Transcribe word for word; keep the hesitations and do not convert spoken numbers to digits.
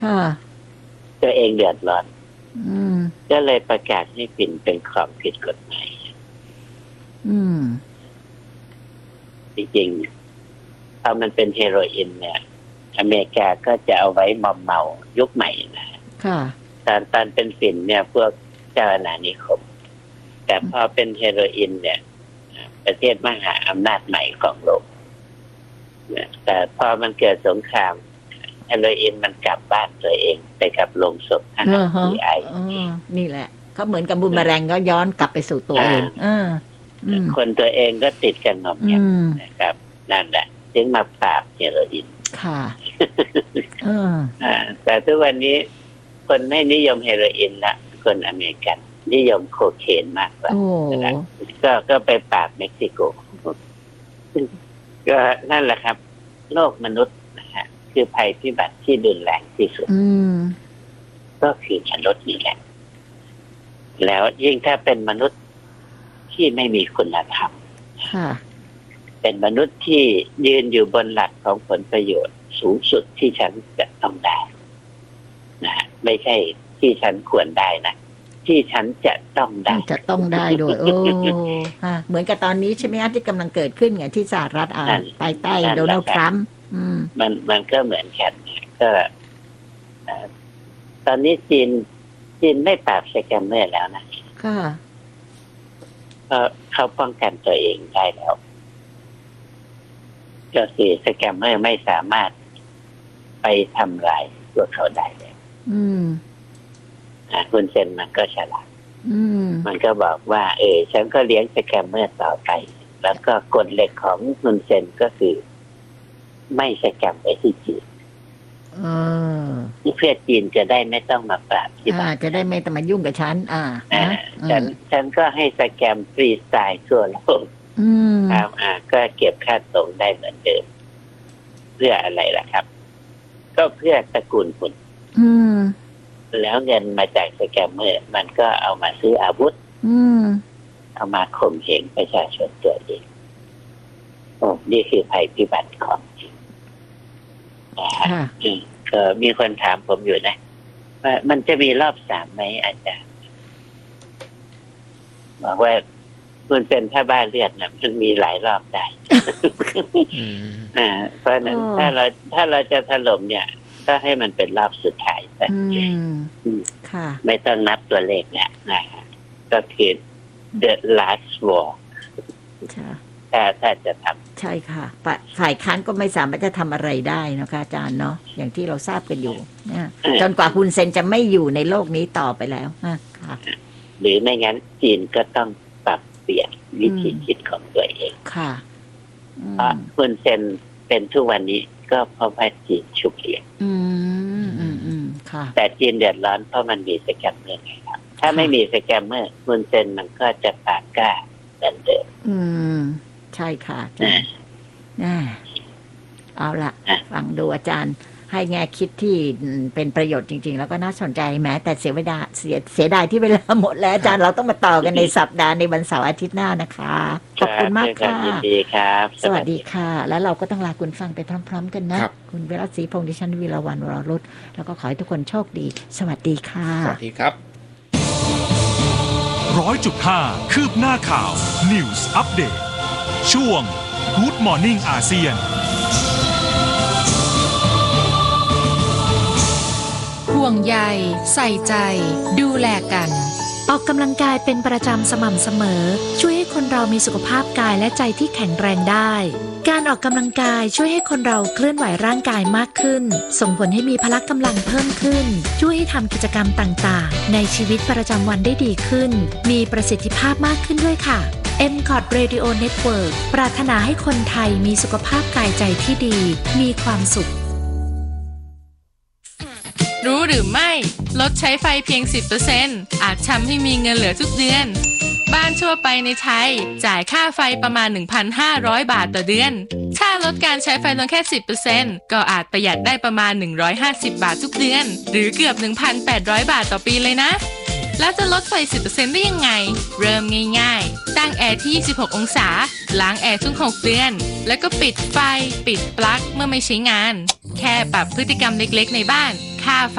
ค่ะตัวเองเดือดร้อนอืมก็เลยประกาศให้ฝิ่นเป็นของผิดกฎหมายอืมจริงๆพอมันเป็นเฮโรอีนเนี่ยอเมริกาก็จะเอาไว้มอมเมายุคใหม่นะค่ะตอนตอนเป็นฝิ่นเนี่ยพวกเจ้าอาณานิคมแต่พอเป็นเฮโรอีนเนี่ยประเทศมหาอำนาจใหม่ของโลกแต่พอมันเกิดสงครามเฮโรอีนมันกลับบ้านตัวเองไปกับโลงศพทหารซีไอนี่แหละเขาเหมือนกับบูมแมลงก็ย้อนกลับไปสู่ตัวเองคนตัวเองก็ติดกันหน่อมแนมนะครับนั่นแหละจึงมาปราบเฮโรอีนค่ะแต่ทุกวันนี้คนไม่นิยมเฮโรอีนละคนอเมริกันนิยมโคเคนมากกว่าก็ก็ไปปราบเม็กซิโกก็นั่นแหละครับโลกมนุษย์นะฮะคือภัยพิบัติที่รุนแรงที่สุดก็คือมนุษย์นี่แหละแล้วยิ่งถ้าเป็นมนุษย์ที่ไม่มีคุณธรรมเป็นมนุษย์ที่ยืนอยู่บนหลักของผลประโยชน์สูงสุดที่ฉันจะต้องได้นะไม่ใช่ที่ฉันควรได้นะที่ฉันจะต้องได้จะต้องได้ด้วยโอ้เหมือนกับตอนนี้ใช่ไหมที่กำลังเกิดขึ้นไงที่สหรัฐอ่าภายใต้โดนัลด์ทรัมป์มันมันก็เหมือนกันก็ตอนนี้จีนจีนไม่ปราบสแกมเมอร์แล้วนะค่ะเพราะเขาป้องกันตัวเองได้แล้วก็คือสแกมเมอร์ไม่สามารถไปทำลายตัวเขาได้เลยอืมคุณเซนมันก็ฉลาดมันก็บอกว่าเออฉันก็เลี้ยงสแกมเมอร์ต่อไปแล้วก็กฎเหล็กของคุณเซนก็คือไม่สแกมไปที่จีนเพื่อจีนจะได้ไม่ต้องมาปราบที่บ้านจะได้ไม่ต้องมายุ่งกับฉันอ่าฉันฉันก็ให้สแกมฟรีสไตล์ทั่วโลกครับอ่าก็เก็บค่าตรงได้เหมือนเดิมเพื่ออะไรล่ะครับก็เพื่อตระกูลคุณแล้วเงินมาจากสแกมเมอร์มันก็เอามาซื้ออาวุธเอามาข่มเหงประชาชนตัวเองโอ้นี่คือภัยพิบัติของจริงก็มีคนถามผมอยู่นะว่ามันจะมีรอบสามไหมอาจารย์บอกว่าคุณเป็นถ้าบ้าเลือดนะมันมีหลายรอบได้อ่าเพราะนั้นถ้าเราถ้าเราจะถล่มเนี่ยก็ให้มันเป็นรอบสุดท้ายไปไม่ต้องนับตัวเลขเนี่ยนะก็คือ the last war ถ้าถ้าจะทำใช่ค่ะฝ่ายค้านก็ไม่สามารถจะทำอะไรได้นะคะอาจารย์เนาะอย่างที่เราทราบกันอยู่นะจนกว่าคุณเซนจะไม่อยู่ในโลกนี้ต่อไปแล้วค่ะหรือไม่งั้นจีนก็ต้องปรับเปลี่ยนวิธีคิดของตัวเองค่ะเพราะคุณเซนเป็นทุกวันนี้ก็เพราะว่าจีนฉุกเฉินอืมอืมอืมค่ะแต่จีนเดือดร้อนเพราะมันมีสแกมเมอร์ไงครับถ้าไม่มีสแกมเมอร์คุณเซนมันก็จะปากกล้าเหมือนเดิมอืมใช่ค่ะอ่าเอาละฟังดูอาจารย์ให้แง่คิดที่เป็นประโยชน์จริงๆแล้วก็น่าสนใจแม้แต่เสียเวลาเสียเสียดายที่เวลาหมดแล้วอาจารย์เราต้องมาต่อกันในสัปดาห์ในวันเสาร์อาทิตย์หน้านะคะขอบคุณมากค่ะยินดีครับสวัสดีค่ะแล้วเราก็ต้องลาคุณฟังไปพร้อมๆกันนะคุณวิรัตศรีพงษ์ดิฉันวีรวรรณวรรุตแล้วก็ขอให้ทุกคนโชคดีสวัสดีค่ะสวัสดีครับร้อยจุดห้าคืบหน้าข่าว News Update ช่วง Good Morning อาเซียนห่วงใยใส่ใจดูแลกันออกกำลังกายเป็นประจำสม่ำเสมอช่วยให้คนเรามีสุขภาพกายและใจที่แข็งแรงได้การออกกำลังกายช่วยให้คนเราเคลื่อนไหวร่างกายมากขึ้นส่งผลให้มีพละกำลังเพิ่มขึ้นช่วยให้ทำกิจกรรมต่างๆในชีวิตประจำวันได้ดีขึ้นมีประสิทธิภาพมากขึ้นด้วยค่ะ เอ็ม คอท Radio Network ปรารถนาให้คนไทยมีสุขภาพกายใจที่ดีมีความสุขรู้หรือไม่ลดใช้ไฟเพียง สิบเปอร์เซ็นต์ อาจทำให้มีเงินเหลือทุกเดือนบ้านทั่วไปในไทยจ่ายค่าไฟประมาณ หนึ่งพันห้าร้อย บาทต่อเดือนถ้าลดการใช้ไฟลงแค่ สิบเปอร์เซ็นต์ ก็อาจประหยัดได้ประมาณหนึ่งร้อยห้าสิบบาททุกเดือนหรือเกือบ หนึ่งพันแปดร้อย บาทต่อปีเลยนะแล้วจะลดไฟ สิบเปอร์เซ็นต์ ได้ยังไงเริ่มง่ายๆตั้งแอร์ที่ยี่สิบหกองศาล้างแอร์ทุกหกเดือนแล้วก็ปิดไฟปิดปลั๊กเมื่อไม่ใช้งานแค่ปรับพฤติกรรมเล็กๆในบ้านค่าไฟ